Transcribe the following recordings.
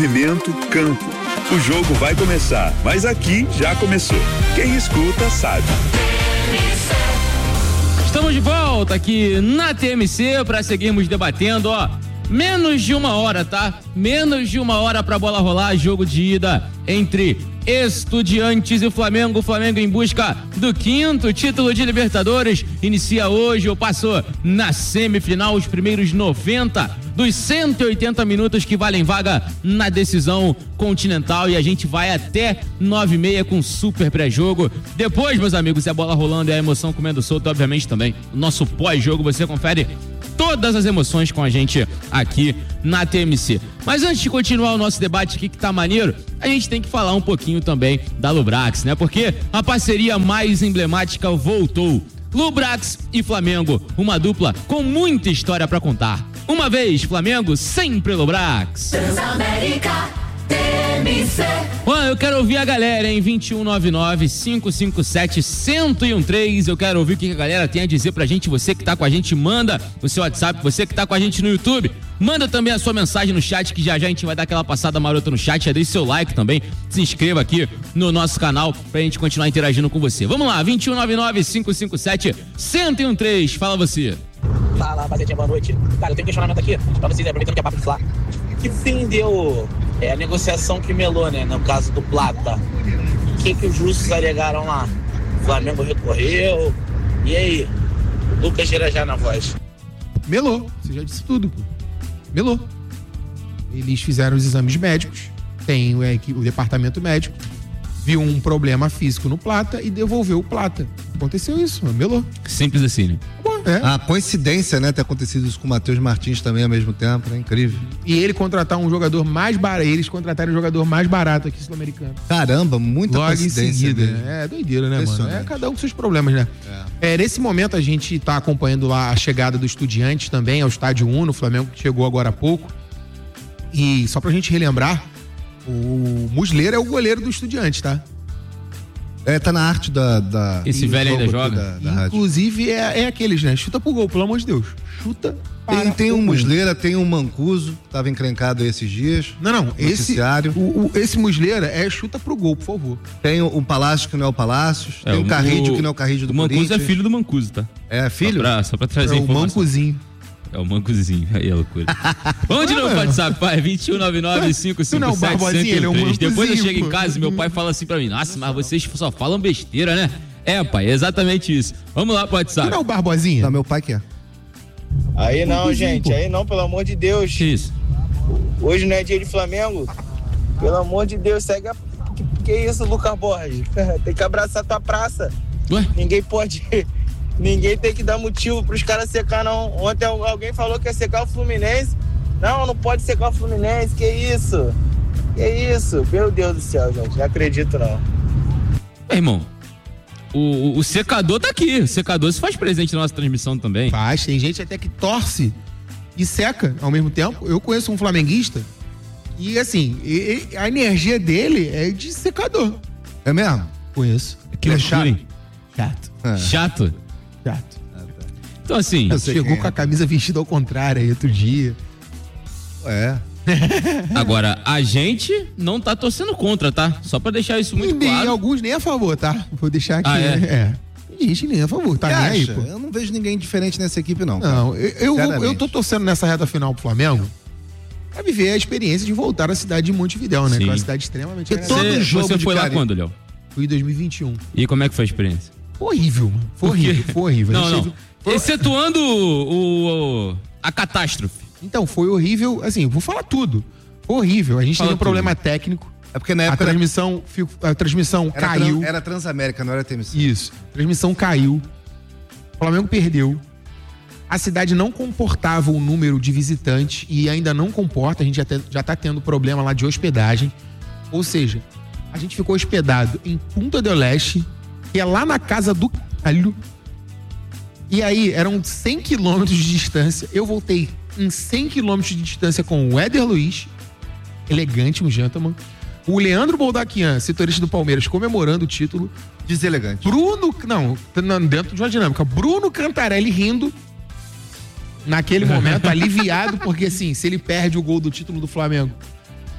Movimento Campo. O jogo vai começar, mas aqui já começou. Quem escuta sabe. Estamos de volta aqui na TMC para seguirmos debatendo, ó. Menos de uma hora, tá? Menos de uma hora pra bola rolar, jogo de ida entre Estudiantes e Flamengo. O Flamengo em busca do 5º título de Libertadores. Inicia hoje, ou passou na semifinal, os primeiros 90 dos 180 minutos que valem vaga na decisão continental, e a gente vai até 9h30 com super pré-jogo. Depois, meus amigos, é a bola rolando e a emoção comendo solto, obviamente também. O nosso pós-jogo, você confere todas as emoções com a gente aqui na TMC. Mas antes de continuar o nosso debate aqui, que tá maneiro, a gente tem que falar um pouquinho também da Lubrax, né? Porque a parceria mais emblemática voltou. Lubrax e Flamengo, uma dupla com muita história pra contar. Uma vez Flamengo, sempre Lubrax. Transamérica TMC. Juan, eu quero ouvir a galera, hein? 2199-557-1013. Eu quero ouvir o que a galera tem a dizer pra gente. Você que tá com a gente, manda o seu WhatsApp. Você que tá com a gente no YouTube, manda também a sua mensagem no chat, que já a gente vai dar aquela passada marota no chat. Já deixe seu like também, se inscreva aqui no nosso canal pra gente continuar interagindo com você. Vamos lá, 2199-557-1013. Fala você. Fala, rapaziadinha, boa noite. Cara, eu tenho um questionamento aqui pra vocês, aproveitando que é papo de Flá. Que fim deu a negociação que melou, né? No caso do Plata. O que os russos alegaram lá? O Flamengo recorreu. E aí? Lucas Girajá na voz. Melou, você já disse tudo, pô. Melou. Eles fizeram os exames médicos, tem o departamento médico, viu um problema físico no Plata e devolveu o Plata. Aconteceu isso, melou. Simples assim, né? A coincidência, né, ter acontecido isso com o Matheus Martins também ao mesmo tempo, né? Incrível. E ele contratar um jogador mais barato, eles contrataram o jogador mais barato aqui sul-americano. Caramba, muita logo coincidência. Em seguida, mesmo. É doideira, né, mano? É cada um com seus problemas, né? Nesse momento a gente tá acompanhando lá a chegada do Estudiantes também ao Estádio Uno, o Flamengo chegou agora há pouco. E só pra gente relembrar, o Muslera é o goleiro do Estudiantes, tá? Tá na arte da Esse velho ainda joga? Da Inclusive é aqueles, né? Chuta pro gol, pelo amor de Deus. Chuta para tem o um gol. Muslera, tem um Mancuso, tava encrencado aí esses dias. Não, esse Muslera é chuta pro gol, por favor. Tem o Palácio, que não é o Palácios. Tem o Carrídio, que não é o Carrídio do Corinthians. O Mancuso é filho do Mancuso, tá? É filho? Só pra trazer informação. O Mancuzinho. É o Mancuzinho, aí é loucura. Vamos de novo pro WhatsApp, pai, 2199-557-1013. Depois eu chego em casa e meu pai fala assim pra mim, nossa, mas vocês só falam besteira, né? Pai, é exatamente isso. Vamos lá pro WhatsApp. Tu não é o Barbosinha? Não, meu pai que é. Aí não, gente, aí não, pelo amor de Deus. Isso. Hoje não é dia de Flamengo. Pelo amor de Deus, segue a... Que isso, Lucas Borges? Tem que abraçar tua praça. Ué? Ninguém pode... Ninguém tem que dar motivo pros caras secar, não. Ontem alguém falou que ia secar o Fluminense. Não pode secar o Fluminense, que isso? Que isso? Meu Deus do céu, gente, não acredito não. Irmão, o secador tá aqui. O secador se faz presente na nossa transmissão também. Faz, tem gente até que torce e seca ao mesmo tempo. Eu conheço um flamenguista e, assim, a energia dele é de secador. É mesmo? Conheço. Que é loucura, hein? Chato. Chato? Chato. Então, assim... Chegou com a camisa vestida ao contrário aí outro dia. Agora, a gente não tá torcendo contra, tá? Só pra deixar isso muito claro. E alguns nem a favor, tá? Vou deixar aqui. Tem gente nem a favor, tá nem aí, pô. Eu não vejo ninguém diferente nessa equipe, não. Não, eu tô torcendo nessa reta final pro Flamengo pra viver a experiência de voltar à cidade de Montevidéu, né? Sim. Que é uma cidade extremamente... Você foi lá quando, Léo? Fui em 2021. E como é que foi a experiência? Horrível, mano. Foi horrível. Não. Excetuando a catástrofe. Então, foi horrível, assim, vou falar tudo. Foi horrível. A gente teve um problema técnico. É porque na época a transmissão caiu. Era Transamérica, não era TMC. Isso. A transmissão caiu. O Flamengo perdeu. A cidade não comportava o número de visitantes e ainda não comporta. A gente já tá tendo problema lá de hospedagem. Ou seja, a gente ficou hospedado em Punta del Este, que é lá na casa do caralho. E aí, eram 100 quilômetros de distância. Eu voltei em 100 quilômetros de distância com o Éder Luiz, elegante, um gentleman. O Leandro Boldaquian, setorista do Palmeiras, comemorando o título. Deselegante. Dentro de uma dinâmica. Bruno Cantarelli rindo. Naquele momento, aliviado, porque assim, se ele perde o gol do título do Flamengo,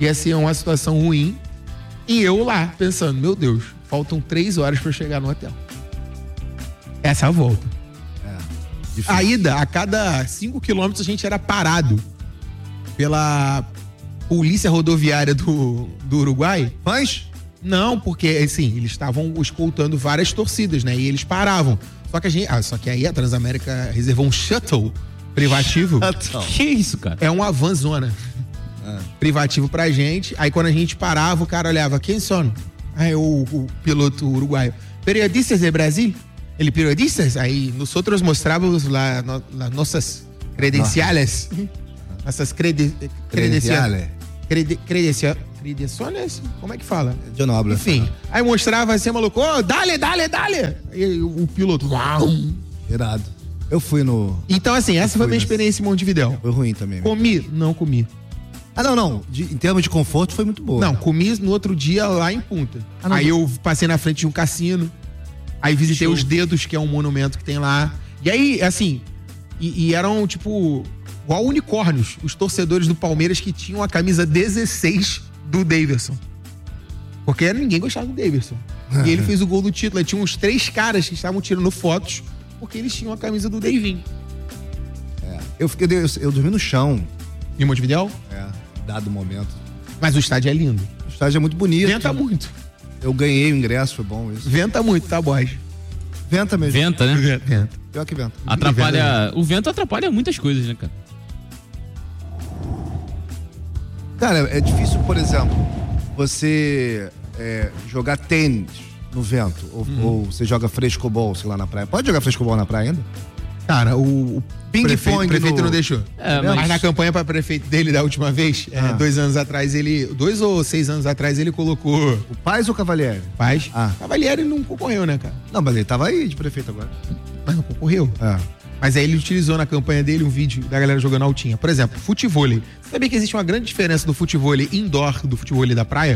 Ia ser uma situação ruim. E eu lá, pensando, meu Deus, faltam 3 horas pra eu chegar no hotel. Essa é a volta. Difícil. A ida, a cada 5 quilômetros, a gente era parado pela polícia rodoviária do Uruguai. Mas? Não, porque, assim, eles estavam escoltando várias torcidas, né? E eles paravam. Só que aí a Transamérica reservou um shuttle privativo. Que isso, cara? É uma vanzona. Privativo pra gente. Aí quando a gente parava, o cara olhava, quem são? Aí o piloto uruguaio. Periodistas de Brasil? Ele, periodistas? Aí nós outros mostrávamos lá nossas credenciales. Nossas credenciales. Credenciales? Como é que fala? Eu não hablo. Enfim. Aí mostrava assim, maluco, dale. Aí o piloto, uau. Irado. Eu fui no... Então, assim, essa foi a minha experiência em Montevidéu. Foi ruim também. Comi? Não comi. Ah, não. Em termos de conforto, foi muito boa. Não, comi no outro dia lá em Punta. não. Aí eu passei na frente de um cassino. Aí visitei Show. os Dedos, que é um monumento que tem lá. E aí, assim, e eram, tipo, igual unicórnios, os torcedores do Palmeiras que tinham a camisa 16 do Davidson. Porque ninguém gostava do Davidson. E ele fez o gol do título. Aí tinha uns 3 caras que estavam tirando fotos porque eles tinham a camisa do Davinho. Eu dormi no chão. Em Montevidéu? Dado o momento. Mas o estádio é lindo. O estádio é muito bonito. Venta muito. Eu ganhei o ingresso, foi bom isso. Venta muito, tá, Borges? Venta mesmo. Venta, né? Venta. Pior que venta. Atrapalha. O vento atrapalha muitas coisas, né, cara? Cara, é difícil, por exemplo, você jogar tênis no vento. Ou você joga frescobol, sei lá, na praia. Pode jogar frescobol na praia ainda? Cara, o Ping-pong prefeito não deixou. Mas na campanha para prefeito dele da última vez, 2 anos atrás, 2 ou 6 anos atrás, ele colocou O Paz ou Cavalieri? Paz. Ah. Cavalieri não concorreu, né, cara? Não, mas ele tava aí de prefeito agora. Mas não concorreu. Mas aí ele utilizou na campanha dele um vídeo da galera jogando altinha. Por exemplo, futevôlei. Você sabia que existe uma grande diferença do futevôlei indoor do futevôlei da praia?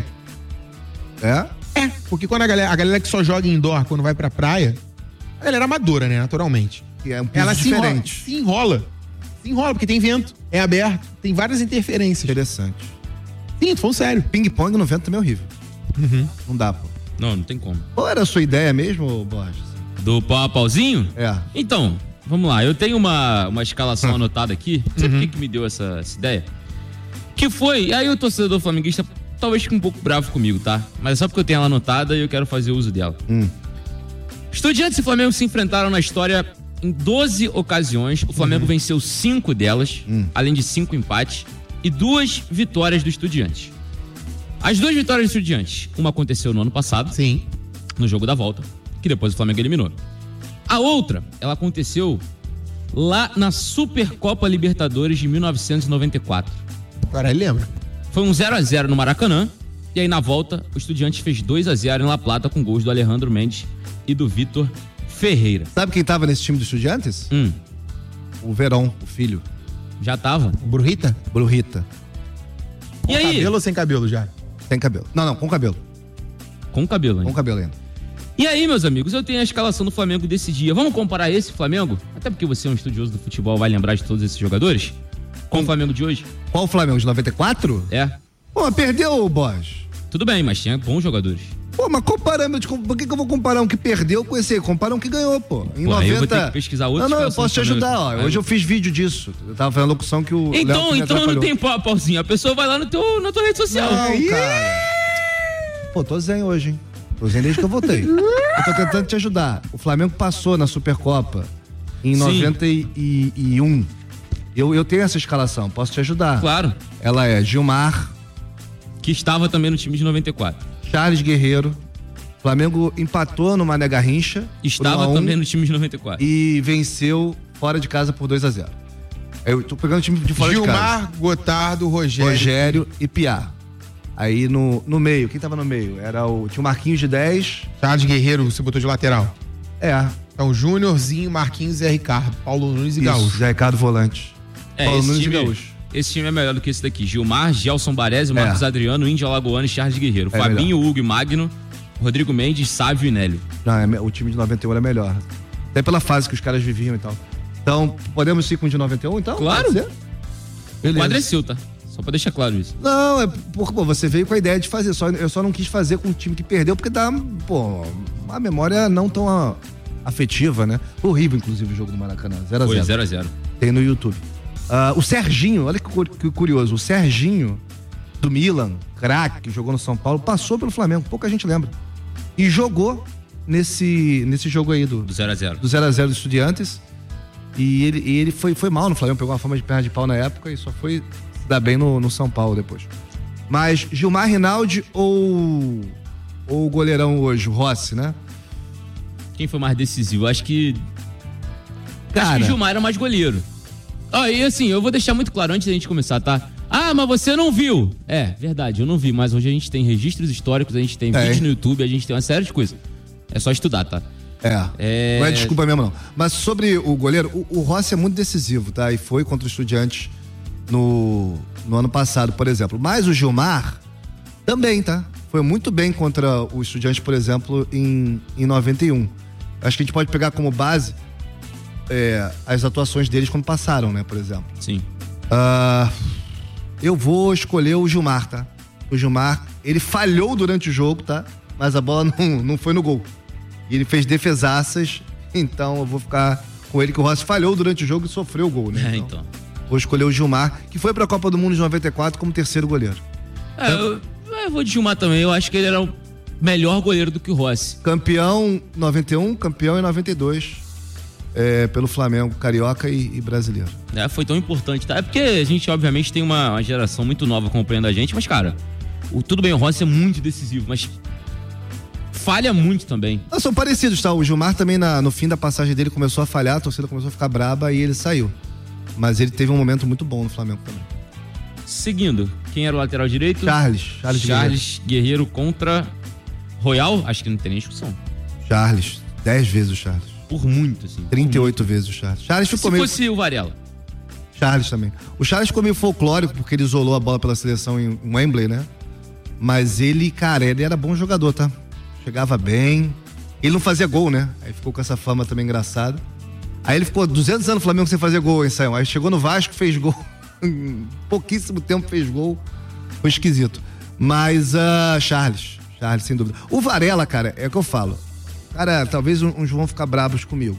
É? Porque quando a galera que só joga indoor quando vai pra praia, a galera amadora, né, naturalmente. Que é um piso Ela diferente. se enrola, porque tem vento, é aberto, tem várias interferências. Interessante. Sim, tô falando sério. Ping-pong no vento também é horrível. Não dá, pô. Não tem como. Qual era a sua ideia mesmo, Borges? Do pau a pauzinho? É. Então, vamos lá. Eu tenho uma escalação anotada aqui. Não sei por que me deu essa ideia. Que foi... Aí o torcedor flamenguista talvez fique um pouco bravo comigo, tá? Mas é só porque eu tenho ela anotada e eu quero fazer uso dela. Estudiantes e Flamengo se enfrentaram na história em 12 ocasiões. O Flamengo venceu 5 delas, além de 5 empates e 2 vitórias do Estudiantes. As 2 vitórias do Estudiantes, uma aconteceu no ano passado, Sim. no jogo da volta, que depois o Flamengo eliminou. A outra, ela aconteceu lá na Supercopa Libertadores de 1994. Agora ele lembra. Foi um 0-0 no Maracanã, e aí na volta o Estudiantes fez 2-0 em La Plata com gols do Alejandro Mendes e do Vitor Ferreira. Sabe quem tava nesse time dos Estudiantes? O Verón, o filho. Já tava. O Brujita? Brujita. E Com aí? cabelo ou sem cabelo já? Tem cabelo. Não, com cabelo. Com cabelo, hein? Com cabelo ainda. E aí, meus amigos, eu tenho a escalação do Flamengo desse dia. Vamos comparar esse Flamengo? Até porque você é um estudioso do futebol, vai lembrar de todos esses jogadores? Com o Flamengo de hoje? Qual o Flamengo? De 94? É. Pô, perdeu o Borges. Tudo bem, mas tinha bons jogadores. Pô, mas comparando, por que eu vou comparar um que perdeu com esse aí? Compara um que ganhou, pô. Em Pô, 90... aí eu vou ter que pesquisar outros. Não, eu posso te ajudar, ó. Hoje eu fiz vídeo disso. Eu tava fazendo locução que o Então Léo me não atrapalhou. tem pauzinho. A pessoa vai lá na tua rede social. Não, cara. Pô, tô zen hoje, hein? Tô zen desde que eu voltei. Eu tô tentando te ajudar. O Flamengo passou na Supercopa em 91. Eu tenho essa escalação, posso te ajudar. Claro. Ela é Gilmar, Que estava também no time de 94. Charles Guerreiro. Flamengo empatou no Mané Garrincha. Estava 1-1, também no time de 94. e venceu fora de casa por 2-0. Eu tô pegando o time de fora de casa. Gilmar, Gotardo, Rogério e Piá. Aí no meio, quem tava no meio? Tinha o Marquinhos de 10. Charles Guerreiro, você botou de lateral. É. Então, Júniorzinho, Marquinhos e Zé Ricardo. Paulo Nunes e Gaúcho. Isso, Zé Ricardo volante. Paulo Nunes e Gaúcho. Esse time é melhor do que esse daqui. Gilmar, Gelson Baresi, Marcos Adriano, Índio Alagoano e Charles Guerreiro. É Fabinho, Hugo e Magno, Rodrigo Mendes, Sávio e Nélio. Não, o time de 91 era melhor. Até pela fase que os caras viviam e tal. Então, podemos ir com o de 91, então? Claro. Pode ser? O quadro é seu, tá? Só pra deixar claro isso. Não, é porque, pô, você veio com a ideia de fazer, eu só não quis fazer com o time que perdeu, porque dá, pô, uma memória não tão afetiva, né? Horrível, inclusive, o jogo do Maracanã, 0x0. Foi 0x0. Tem no YouTube. O Serginho, olha que curioso, o Serginho do Milan, craque, que jogou no São Paulo, passou pelo Flamengo, pouca gente lembra. E jogou nesse jogo aí do 0x0. Do 0x0 do Estudiantes. E ele foi mal no Flamengo, pegou uma fama de perna de pau na época e só foi dar bem no São Paulo depois. Mas Gilmar Rinaldi ou o goleirão hoje, o Rossi, né? Quem foi mais decisivo? Acho que Cara, o Gilmar era mais goleiro. E assim, eu vou deixar muito claro antes da gente começar, tá? Mas você não viu. É, verdade, eu não vi, mas hoje a gente tem registros históricos, a gente tem vídeos no YouTube, a gente tem uma série de coisas. É só estudar, tá? Não é desculpa mesmo, não. Mas sobre o goleiro, o Rossi é muito decisivo, tá? E foi contra o Estudiantes no ano passado, por exemplo. Mas o Gilmar também, tá? Foi muito bem contra o Estudiantes, por exemplo, em 91. Acho que a gente pode pegar como base as atuações deles quando passaram, né? Por exemplo. Sim. Eu vou escolher o Gilmar, tá? O Gilmar, ele falhou durante o jogo, tá? Mas a bola não foi no gol. E ele fez defesaças, então eu vou ficar com ele, que o Rossi falhou durante o jogo e sofreu o gol, né? Então. Vou escolher o Gilmar, que foi pra Copa do Mundo de 94 como terceiro goleiro. Eu vou de Gilmar também, eu acho que ele era o melhor goleiro do que o Rossi. Campeão 91, campeão em 92, pelo Flamengo, carioca e brasileiro. Foi tão importante, tá? É porque a gente, obviamente, tem uma geração muito nova acompanhando a gente, mas, cara, tudo bem, o Rossi é muito decisivo, mas falha muito também. São parecidos, tá? O Gilmar também, no fim da passagem dele, começou a falhar, a torcida começou a ficar braba e ele saiu. Mas ele teve um momento muito bom no Flamengo também. Seguindo, quem era o lateral direito? Charles Guerreiro contra Royal? Acho que não tem nem discussão. 10 vezes o Charles. Por muito, assim. 38 vezes o Charles. Charles ficou Se fosse o Varela? Charles também. O Charles ficou meio folclórico porque ele isolou a bola pela seleção em Wembley, né? Mas ele, cara, ele era bom jogador, tá? Chegava bem. Ele não fazia gol, né? Aí ficou com essa fama também engraçada. Aí ele ficou 200 anos no Flamengo sem fazer gol, hein, Sayão? Aí chegou no Vasco, fez gol. Em pouquíssimo tempo fez gol. Foi esquisito. Mas Charles, sem dúvida. O Varela, cara, é o que eu falo. Cara, talvez uns vão ficar bravos comigo.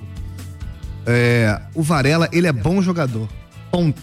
O Varela, ele é bom jogador. Ponto.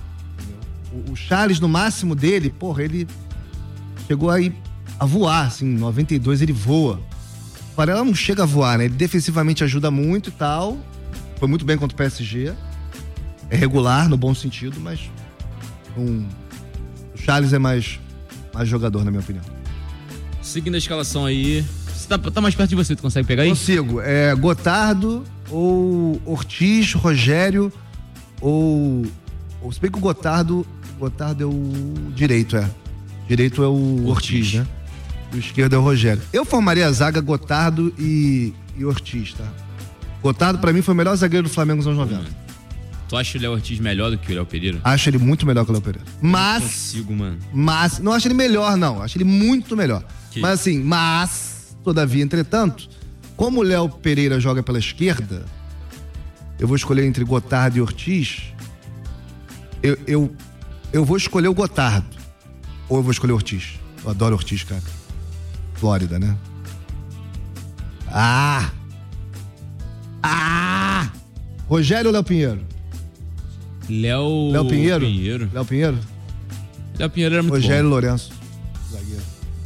O Charles, no máximo dele, porra, ele chegou aí a voar, assim, em 92 ele voa. O Varela não chega a voar, né? Ele defensivamente ajuda muito e tal. Foi muito bem contra o PSG. É regular, no bom sentido, mas o Charles é mais jogador, na minha opinião. Seguindo a escalação aí, você tá mais perto de você, tu consegue pegar aí? Consigo. Gotardo ou Ortiz, Rogério ou se bem que o Gotardo é o direito, Direito é o Ortiz, né? O esquerdo é o Rogério. Eu formaria a zaga Gotardo e Ortiz, tá? Gotardo, pra mim, foi o melhor zagueiro do Flamengo nos anos 90. Tu acha o Léo Ortiz melhor do que o Léo Pereira? Acho ele muito melhor que o Léo Pereira. Mas... Não consigo, mano. Mas... Não acho ele melhor, não. Acho ele muito melhor. Mas assim, todavia, entretanto, como o Léo Pereira joga pela esquerda, eu vou escolher entre Gotardo e Ortiz. Eu vou escolher o Gotardo. Ou eu vou escolher o Ortiz. Eu adoro Ortiz, cara. Flórida, né? Rogério ou Léo Pinheiro? Léo Pinheiro. Léo Pinheiro? Léo Pinheiro era muito Rogério bom. Lourenço. Zagueiro.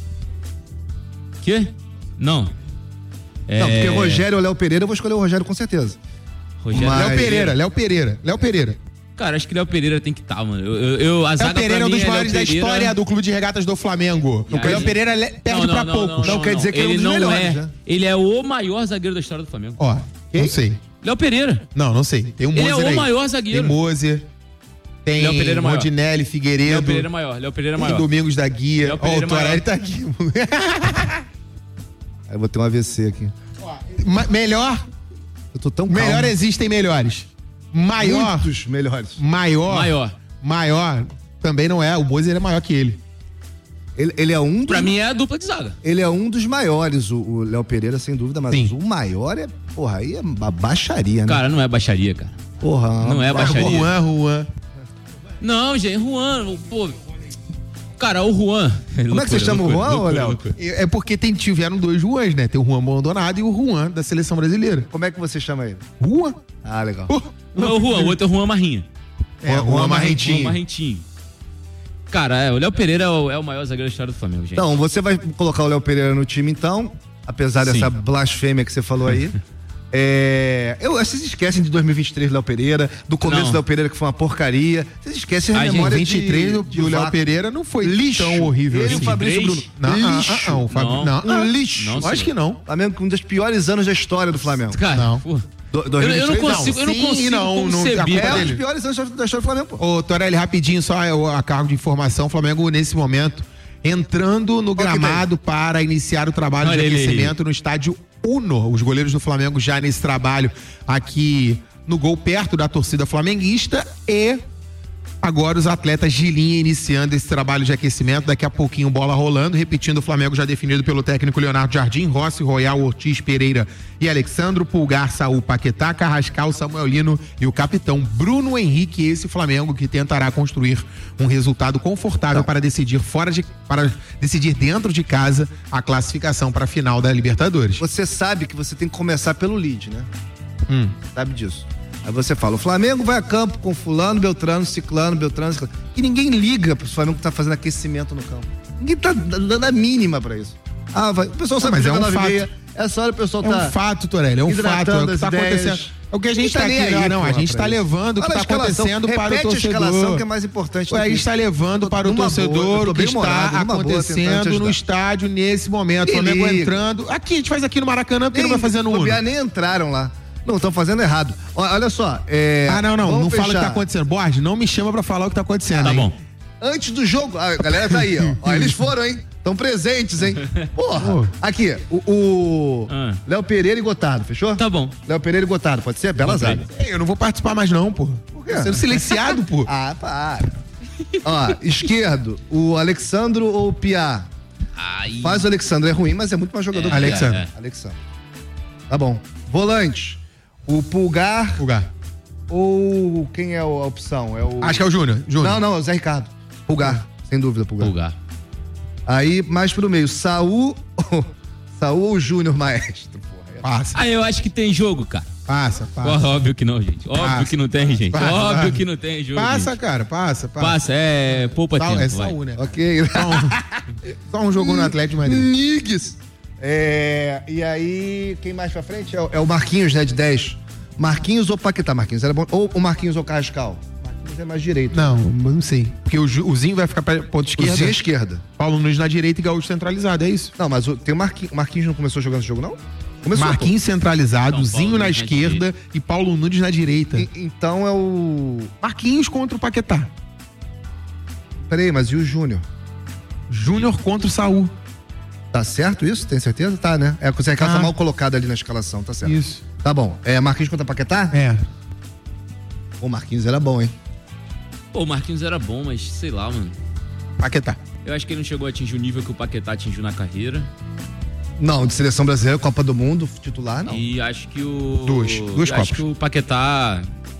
Quê? Não. Não, porque Rogério ou Léo Pereira, eu vou escolher o Rogério com certeza. Léo Pereira. Cara, acho que Léo Pereira tem que estar, mano. Léo Pereira é um dos maiores da história do Clube de Regatas do Flamengo. O Léo Pereira perde pra poucos. Não quer dizer que ele é um dos melhores, né? Ele é o maior zagueiro da história do Flamengo. Ó, não sei. Léo Pereira. Não sei. Tem um Moser aí. Ele é o maior zagueiro. Tem Moser. Tem Rondinelli, Figueiredo. Léo Pereira maior. Tem Domingos da Guia. Léo Pereira o Torelli tá aqui. Aí eu vou ter um AVC aqui. Melhor? Eu tô tão calmo. Melhor existem melhores. Maior. Muitos melhores. Maior. Também não é. O Moser é maior que ele. Ele é um dos... Pra mim é a dupla de zaga. Ele é um dos maiores, o Léo Pereira, sem dúvida, mas Sim. o maior é... Porra, aí é uma baixaria, né? Cara, não é baixaria, cara. Porra. Não é baixaria. Juan. Não, gente, Juan, pô... Cara, o Juan. Como é que você chama o Juan, ô, Léo? É porque tiveram 2 Juans, né? Tem o Juan Maldonado e o Juan da seleção brasileira. Como é que você chama ele? Juan? Ah, legal. Não é o Juan, o outro é o Juan Marrinha. Juan Marrentinho. Juan Marrentinho. Cara, o Léo Pereira é o maior zagueiro da história do Flamengo, gente. Então, você vai colocar o Léo Pereira no time, então, apesar dessa blasfêmia que você falou aí. Vocês esquecem de 2023 do Léo Pereira, do começo do Léo Pereira, que foi uma porcaria. Vocês esquecem a memória 23 do Léo Pereira não foi lixo, tão horrível ele assim. E o Fabrício Bruno. Lixo. Não, lixo. Não, acho que não. Flamengo com um dos piores anos da história do Flamengo. Cara, não. Pô. Eu não consigo conceber. É um dos piores anos da história do Flamengo, pô. Ô, Torelli, rapidinho, só a cargo de informação. O Flamengo, nesse momento, entrando no gramado para iniciar o trabalho de aquecimento no estádio Uno. Os goleiros do Flamengo já nesse trabalho aqui no gol, perto da torcida flamenguista. E agora os atletas de linha iniciando esse trabalho de aquecimento. Daqui a pouquinho bola rolando. Repetindo, o Flamengo já definido pelo técnico Leonardo Jardim, Rossi, Royal, Ortiz, Pereira e Alexandro, Pulgar, Saul, Paquetá, Carrascal, Samuel Lino e o capitão Bruno Henrique. Esse Flamengo que tentará construir um resultado confortável para decidir dentro de casa a classificação para a final da Libertadores. Você sabe que você tem que começar pelo lead, né? Sabe disso. Aí você fala, o Flamengo vai a campo com fulano, Beltrano, Ciclano. E ninguém liga pro Flamengo que tá fazendo aquecimento no campo. Ninguém tá dando a mínima pra isso. O pessoal sabe que é um fato. 9h30, essa hora o pessoal tá... É um fato, Torelli, é um fato, é o que tá acontecendo. É o que a gente tá aqui, a gente tá levando o que tá acontecendo para o torcedor. A escalação que é mais importante. A gente tá levando para o torcedor o que está acontecendo no estádio nesse momento. O Flamengo entrando. Aqui, a gente faz aqui no Maracanã, porque não vai fazer no Uno. Nem entraram lá. Não, estão fazendo errado. Olha só. Não fala o que tá acontecendo. Borges, não me chama pra falar o que tá acontecendo. Tá bom. Antes do jogo, a galera tá aí, ó. Eles foram, hein? Estão presentes, hein? Porra. Aqui, o Léo Pereira e Gotardo, fechou? Tá bom. Léo Pereira e Gotardo, pode ser? Bela zaga. Eu não vou participar mais não, pô. Por quê? Sendo silenciado, pô. Para. Ó, esquerdo, o Alexandro ou o Piá? Faz o Alexandro, é ruim, mas é muito mais jogador que o Alexandro. Alexandro. Tá bom. Volante. O Pulgar. Ou quem é a opção? Acho que é o Júnior. Não, é o Zé Ricardo. Pulgar, sem dúvida, Pulgar. Aí, mais pro meio, Saul ou Júnior Maestro? Porra, passa. Eu acho que tem jogo, cara. Passa. Óbvio que não, gente. Óbvio que não tem, gente. Óbvio que não tem jogo. Passa, gente. Cara, passa. Passa, poupa tempo. É Saul, né? Ok. Só um jogo no Atlético de Madrid. Nigues. E aí, quem mais pra frente? É o Marquinhos, né, de 10. Marquinhos ou Paquetá? Marquinhos era bom. Ou o Marquinhos ou Carrascal? Marquinhos é mais direito. Não sei. Porque o Zinho vai ficar pra ponta esquerda. O Zinho é esquerda. Paulo Nunes na direita e Gaúcho centralizado, é isso? Não, mas tem o Marquinhos. Marquinhos não começou jogando esse jogo, não? Começou, Marquinhos centralizado, Não, Zinho na esquerda e Paulo Nunes na direita. Então é o... Marquinhos contra o Paquetá. Peraí, mas e o Júnior? Júnior contra o Saul. Tá certo isso? Tem certeza? Tá, né? O Zé Ricardo tá mal colocado ali na escalação, tá certo. Isso. Tá bom. Marquinhos contra Paquetá? O Marquinhos era bom, hein? Pô, o Marquinhos era bom, mas sei lá, mano. Paquetá. Eu acho que ele não chegou a atingir o nível que o Paquetá atingiu na carreira. Não, de seleção brasileira, Copa do Mundo, titular, não. E acho que o... Duas Copas. Acho que o Paquetá...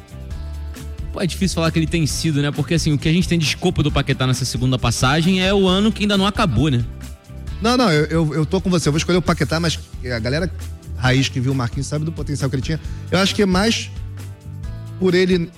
Pô, é difícil falar que ele tem sido, né? Porque assim, o que a gente tem de escopo do Paquetá nessa segunda passagem é o ano que ainda não acabou, né? Não, eu tô com você. Eu vou escolher o Paquetá, mas a galera raiz que viu o Marquinhos sabe do potencial que ele tinha. Eu acho que é mais por ele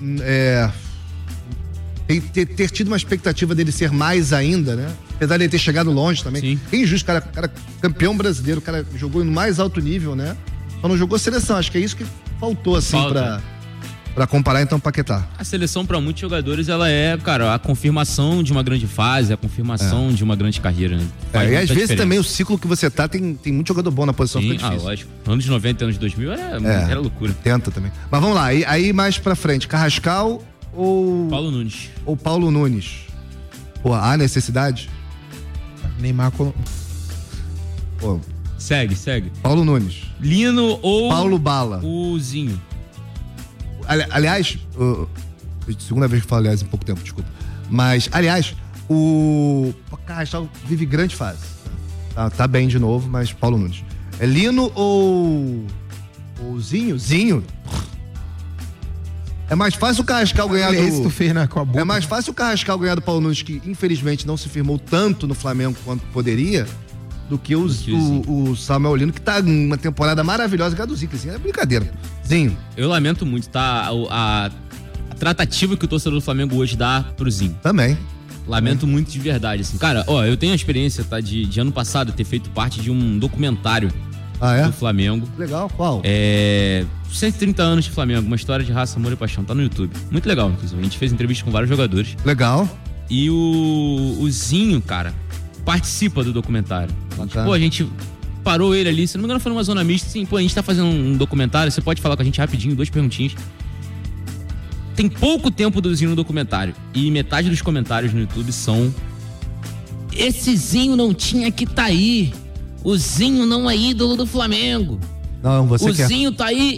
ter tido uma expectativa dele ser mais ainda, né? Apesar de ele ter chegado longe também. Sim. É injusto, cara campeão brasileiro, o cara jogou no mais alto nível, né? Só não jogou seleção. Acho que é isso que faltou, assim, pra comparar, então, o Paquetá. A seleção, pra muitos jogadores, ela é, cara, a confirmação de uma grande fase, a confirmação de uma grande carreira, né? E às vezes também o ciclo que você tá, tem muito jogador bom na posição, Sim, fica difícil. Lógico. Anos 90 e anos 2000 era loucura. Tenta também. Mas vamos lá, aí mais pra frente, Carrascal ou... Paulo Nunes. Ou Paulo Nunes? Pô, há necessidade? Neymar... Pô, Segue. Paulo Nunes. Lino ou... Paulo Bala. O Zinho. Aliás, segunda vez que falo, aliás, em pouco tempo, desculpa. Mas, aliás, o Carrascal vive grande fase. Tá bem de novo, mas Paulo Nunes. É Lino ou Zinho? Zinho. É mais fácil o Carrascal ganhar Esse tu fez com a boca. É mais fácil o Carrascal ganhar do Paulo Nunes, que infelizmente não se firmou tanto no Flamengo quanto poderia, do que o Samuel Lino, que tá numa temporada maravilhosa, que é a do Zico, assim, é brincadeira. Zinho. Eu lamento muito, tá? A tratativa que o torcedor do Flamengo hoje dá pro Zinho. Também. Lamento muito de verdade, assim. Cara, eu tenho a experiência, tá, de ano passado ter feito parte de um documentário do Flamengo. Legal, qual? 130 anos de Flamengo, uma história de raça, amor e paixão. Tá no YouTube. Muito legal, inclusive. A gente fez entrevista com vários jogadores. Legal. E o Zinho, cara, participa do documentário. Pô, a gente parou ele ali, se não me engano foi numa zona mista, assim, pô, a gente tá fazendo um documentário, você pode falar com a gente rapidinho, 2 perguntinhas. Tem pouco tempo do Zinho no documentário e metade dos comentários no YouTube são: esse Zinho não tinha que tá aí, o Zinho não é ídolo do Flamengo. Não, você o Zinho tá aí